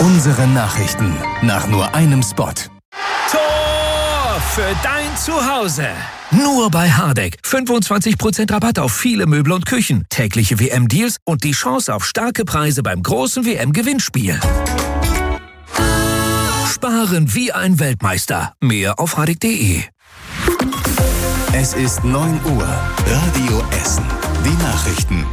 Unsere Nachrichten nach nur einem Spot. Tor für dein Zuhause. Nur bei Hardegg. 25% Rabatt auf viele Möbel und Küchen, tägliche WM-Deals und die Chance auf starke Preise beim großen WM-Gewinnspiel. Sparen wie ein Weltmeister. Mehr auf hardegg.de. Es ist 9 Uhr. Radio Essen. Die Nachrichten.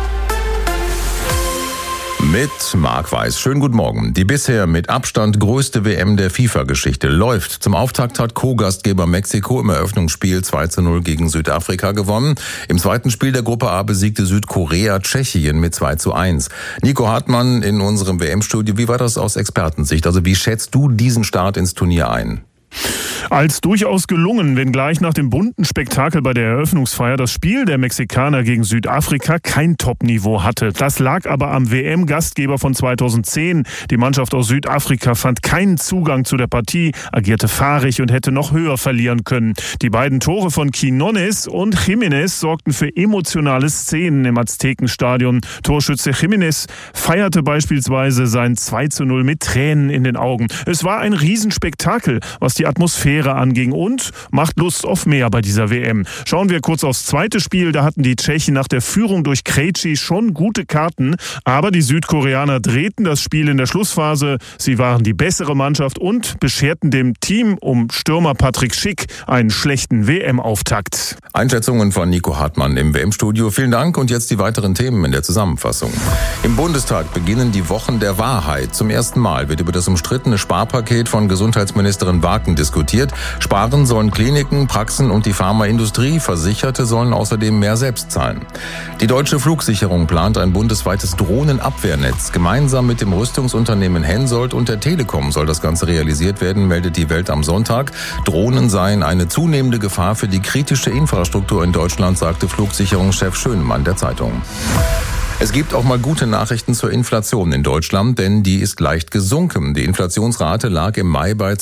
Mit Marc Weiß. Schönen guten Morgen. Die bisher mit Abstand größte WM der FIFA-Geschichte läuft. Zum Auftakt hat Co-Gastgeber Mexiko im Eröffnungsspiel 2:0 gegen Südafrika gewonnen. Im zweiten Spiel der Gruppe A besiegte Südkorea Tschechien mit 2:1. Nico Hartmann in unserem WM-Studio. Wie war das aus Expertensicht? Also wie schätzt du diesen Start ins Turnier ein? Als durchaus gelungen, wenngleich nach dem bunten Spektakel bei der Eröffnungsfeier das Spiel der Mexikaner gegen Südafrika kein Top-Niveau hatte. Das lag aber am WM-Gastgeber von 2010. Die Mannschaft aus Südafrika fand keinen Zugang zu der Partie, agierte fahrig und hätte noch höher verlieren können. Die beiden Tore von Quiñones und Jiménez sorgten für emotionale Szenen im Aztekenstadion. Torschütze Jiménez feierte beispielsweise sein 2:0 mit Tränen in den Augen. Es war ein Riesenspektakel, was die Atmosphäre anging und macht Lust auf mehr bei dieser WM. Schauen wir kurz aufs zweite Spiel. Da hatten die Tschechen nach der Führung durch Krejci schon gute Karten, aber die Südkoreaner drehten das Spiel in der Schlussphase. Sie waren die bessere Mannschaft und bescherten dem Team um Stürmer Patrick Schick einen schlechten WM-Auftakt. Einschätzungen von Nico Hartmann im WM-Studio. Vielen Dank und jetzt die weiteren Themen in der Zusammenfassung. Im Bundestag beginnen die Wochen der Wahrheit. Zum ersten Mal wird über das umstrittene Sparpaket von Gesundheitsministerin Wagen diskutiert. Sparen sollen Kliniken, Praxen und die Pharmaindustrie. Versicherte sollen außerdem mehr selbst zahlen. Die Deutsche Flugsicherung plant ein bundesweites Drohnenabwehrnetz. Gemeinsam mit dem Rüstungsunternehmen Hensoldt und der Telekom soll das Ganze realisiert werden, meldet die Welt am Sonntag. Drohnen seien eine zunehmende Gefahr für die kritische Infrastruktur in Deutschland, sagte Flugsicherungschef Schönemann der Zeitung. Es gibt auch mal gute Nachrichten zur Inflation in Deutschland, denn die ist leicht gesunken. Die Inflationsrate lag im Mai bei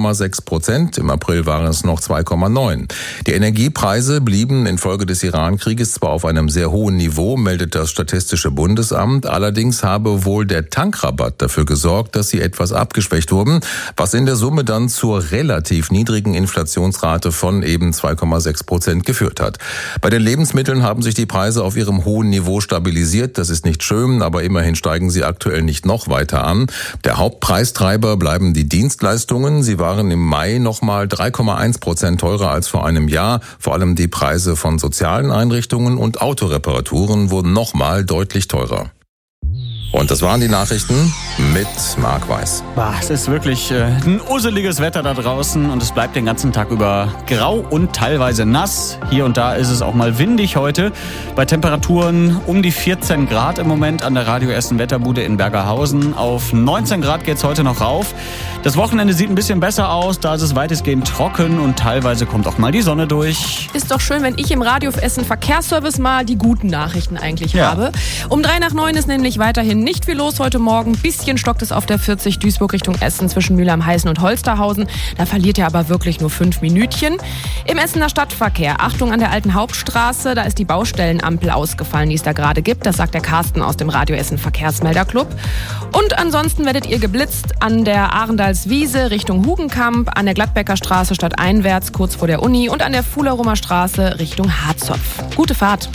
2,6%, im April waren es noch 2,9%. Die Energiepreise blieben infolge des Iran-Krieges zwar auf einem sehr hohen Niveau, meldet das Statistische Bundesamt, allerdings habe wohl der Tankrabatt dafür gesorgt, dass sie etwas abgeschwächt wurden, was in der Summe dann zur relativ niedrigen Inflationsrate von eben 2,6% geführt hat. Bei den Lebensmitteln haben sich die Preise auf ihrem hohen Niveau stabilisiert. Das ist nicht schön, aber immerhin steigen sie aktuell nicht noch weiter an. Der Hauptpreistreiber bleiben die Dienstleistungen. Sie waren im Mai nochmal 3,1% teurer als vor einem Jahr. Vor allem die Preise von sozialen Einrichtungen und Autoreparaturen wurden nochmal deutlich teurer. Und das waren die Nachrichten mit Marc Weiß. Es ist wirklich ein usseliges Wetter da draußen und es bleibt den ganzen Tag über grau und teilweise nass. Hier und da ist es auch mal windig heute. Bei Temperaturen um die 14 Grad im Moment an der Radio Essen Wetterbude in Bergerhausen. Auf 19 Grad geht's heute noch rauf. Das Wochenende sieht ein bisschen besser aus, da ist es weitestgehend trocken und teilweise kommt auch mal die Sonne durch. Ist doch schön, wenn ich im Radio Essen Verkehrsservice mal die guten Nachrichten eigentlich habe. Um 8:03 ist nämlich weiterhin nicht viel los heute Morgen. Bisschen stockt es auf der 40 Duisburg Richtung Essen zwischen Mülheim-Heißen und Holsterhausen. Da verliert ihr aber wirklich nur 5 Minütchen. Im Essener Stadtverkehr, Achtung an der alten Hauptstraße, da ist die Baustellenampel ausgefallen, die es da gerade gibt. Das sagt der Carsten aus dem Radio Essen Verkehrsmelderclub. Und ansonsten werdet ihr geblitzt an der Arendalswiese Richtung Hugenkamp, an der Gladbecker Straße stadteinwärts kurz vor der Uni und an der Fuhlerumer Straße Richtung Harzopf. Gute Fahrt!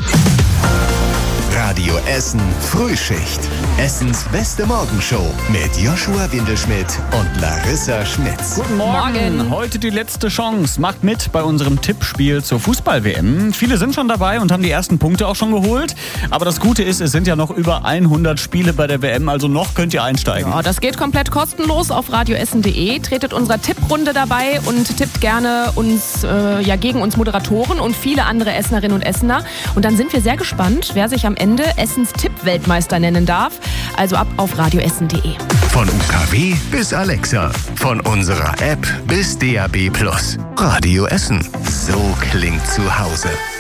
Radio Essen Frühschicht. Essens beste Morgenshow mit Joshua Windelschmidt und Larissa Schmitz. Guten Morgen. Heute die letzte Chance. Macht mit bei unserem Tippspiel zur Fußball-WM. Viele sind schon dabei und haben die ersten Punkte auch schon geholt. Aber das Gute ist, es sind ja noch über 100 Spiele bei der WM, also noch könnt ihr einsteigen. Ja, das geht komplett kostenlos auf radioessen.de. Tretet unserer Tipprunde dabei und tippt gerne uns gegen uns Moderatoren und viele andere Essenerinnen und Essener. Und dann sind wir sehr gespannt, wer sich am Ende Essens Tipp-Weltmeister nennen darf. Also ab auf radioessen.de. Von UKW bis Alexa. Von unserer App bis DAB+. Radio Essen. So klingt zu Hause.